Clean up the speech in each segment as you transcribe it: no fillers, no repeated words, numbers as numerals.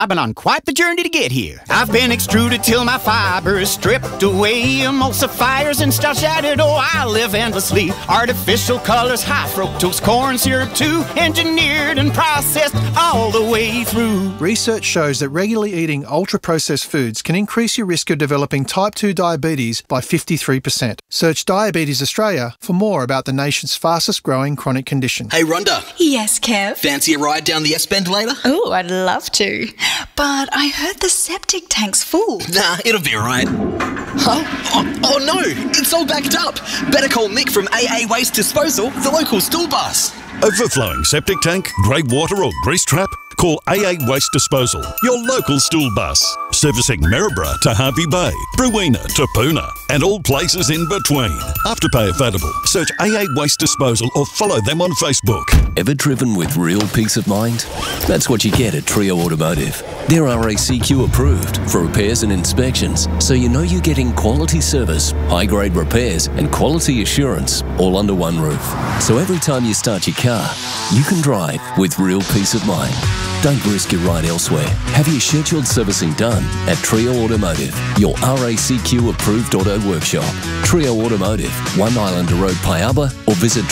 I've been on quite the journey to get here. I've been extruded till my fibers stripped away, emulsifiers and stuff shattered. Oh, I live endlessly. Artificial colors, high fructose corn syrup too, engineered and processed all the way through. Research shows that regularly eating ultra-processed foods can increase your risk of developing type 2 diabetes by 53%. Search Diabetes Australia for more about the nation's fastest growing chronic condition. Hey, Rhonda. Yes, Kev? Fancy a ride down the S-Bend later? Oh, I'd love to. But I heard the septic tank's full. Nah, it'll be alright. Huh? Oh no, it's all backed up. Better call Mick from AA Waste Disposal, the local stool bus. Overflowing septic tank, grey water or grease trap? Call AA Waste Disposal, your local stool bus. Servicing Maryborough to Harvey Bay, Brewina to Poona, and all places in between. Afterpay available. Search AA Waste Disposal or follow them on Facebook. Ever driven with real peace of mind? That's what you get at Trio Automotive. They're RACQ approved for repairs and inspections, so you know you're getting quality service, high-grade repairs, and quality assurance all under one roof. So every time you start your car, you can drive with real peace of mind. Don't risk your ride elsewhere. Have your scheduled servicing done at Trio Automotive, your RACQ approved auto workshop. Trio Automotive, One Islander Road, Piaba, or visit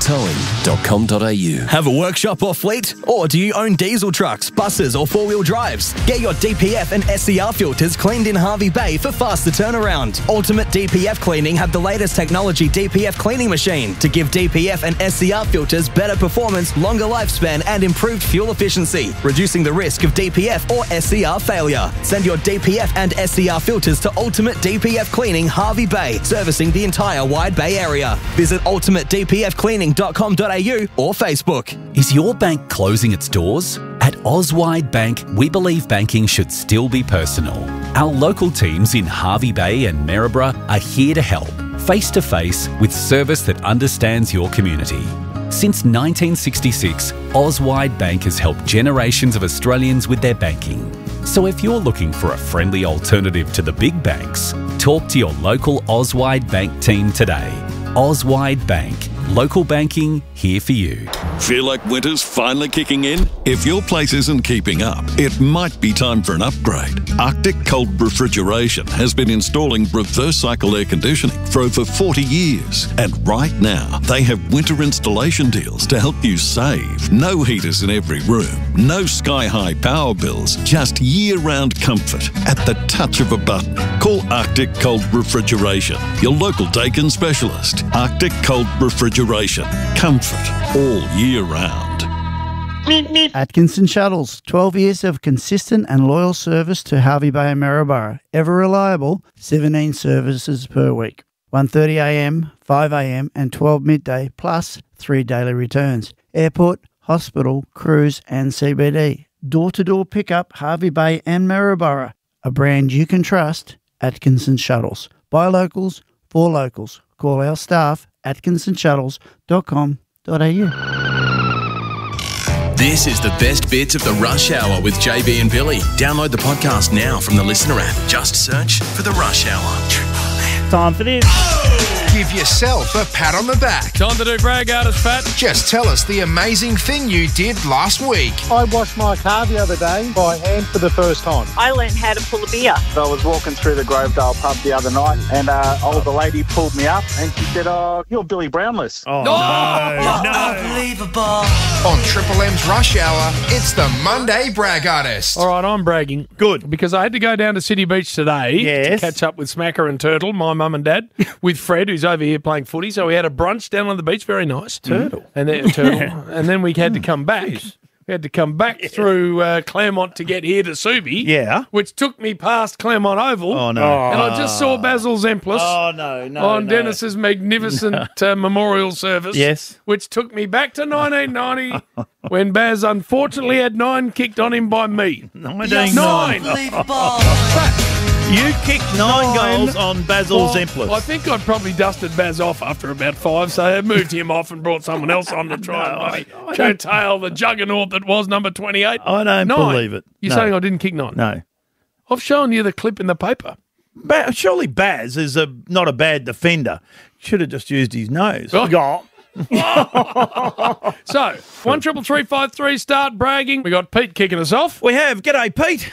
triotowing.com.au. Have a workshop or fleet? Or do you own diesel trucks, buses, or four-wheel drives? Get your DPF and SCR filters cleaned in Harvey Bay for faster turnaround. Ultimate DPF Cleaning have the latest technology DPF cleaning machine to give DPF and SCR filters better performance, longer lifespan, and improved fuel efficiency, reducing the risk of DPF or SCR failure. Send your DPF and SCR filters to Ultimate DPF Cleaning Harvey Bay, servicing the entire Wide Bay area. Visit ultimatedpfcleaning.com.au or Facebook. Is your bank closing its doors? At Auswide Bank, we believe banking should still be personal. Our local teams in Harvey Bay and Maryborough are here to help, face-to-face, with service that understands your community. Since 1966, Auswide Bank has helped generations of Australians with their banking. So if you're looking for a friendly alternative to the big banks, talk to your local Auswide Bank team today. Auswide Bank. Local banking, here for you. Feel like winter's finally kicking in? If your place isn't keeping up, it might be time for an upgrade. Arctic Cold Refrigeration has been installing reverse cycle air conditioning for over 40 years. And right now, they have winter installation deals to help you save. No heaters in every room, no sky-high power bills, just year-round comfort at the touch of a button. Call Arctic Cold Refrigeration, your local Dakin specialist. Arctic Cold Refrigeration. Comfort all year round. Atkinson Shuttles, 12 years of consistent and loyal service to Harvey Bay and Maryborough. Ever reliable, 17 services per week. 1:30am, 5am and 12 midday, plus 3 daily returns. Airport, hospital, cruise and CBD. Door-to-door pickup, Harvey Bay and Maryborough. A brand you can trust, Atkinson Shuttles. By locals, for locals. Call our staff, atkinsonshuttles.com.au. This is the best bits of the Rush Hour with JB and Billy. Download the podcast now from the Listener app. Just search for the Rush Hour. Time for this. Give yourself a pat on the back. Time to do brag artist, Pat. Just tell us the amazing thing you did last week. I washed my car the other day by hand for the first time. I learned how to pull a beer. I was walking through the Grovedale pub the other night and older lady pulled me up and she said, "Oh, you're Billy Brownless." Oh, no. Unbelievable. On Triple M's Rush Hour, it's the Monday Brag Artist. All right, I'm bragging. Good. Because I had to go down to City Beach today to catch up with Smacker and Turtle, my mum and dad, with Fred, who's over here playing footy. So we had a brunch down on the beach, very nice. Turtle. And then and then we had to come back. We had to come back through Claremont to get here to Subi. Yeah. Which took me past Claremont Oval. Oh, no. And I just saw Basil Zemplis. On Dennis's magnificent memorial service. Yes. Which took me back to 1990 when Baz unfortunately had 9 kicked on him by me. 9. You kicked 9 goals on Basil Zemplis. I think I'd probably dusted Baz off after about 5, so I moved him off and brought someone else on to try and curtail the juggernaut that was number 28. I don't 9. believe it. You're saying I didn't kick 9? No. I've shown you the clip in the paper. Surely Baz is not a bad defender. Should have just used his nose. Oh. So, 133353, start bragging. We got Pete kicking us off. We have. G'day, Pete.